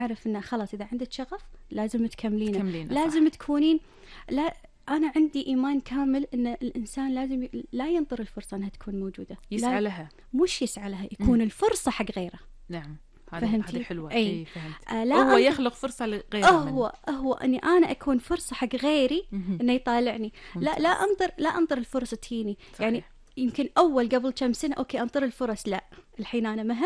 أعرف إنه خلاص إذا عندك شغف لازم تكملينه، صح. لازم تكونين. لا، أنا عندي إيمان كامل إن الإنسان لازم لا ينطر الفرصة أنها تكون موجودة، يسعى لها، مش يسعى لها، يكون الفرصة حق غيره. نعم، هذه حلوة. أي فهمت. لا هو يخلق فرصة لغيره. هو أني أنا أكون فرصة حق غيري إنه يطالعني. لا أنطر الفرصة تجيني. يعني يمكن أول قبل كم سنة أوكي أنطر الفرص، لا الحين أنا مهل